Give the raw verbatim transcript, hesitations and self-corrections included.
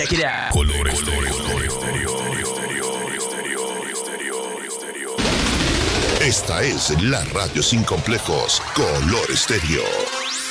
Check it out. Color Estéreo. Esta es la radio sin complejos, Color Estéreo.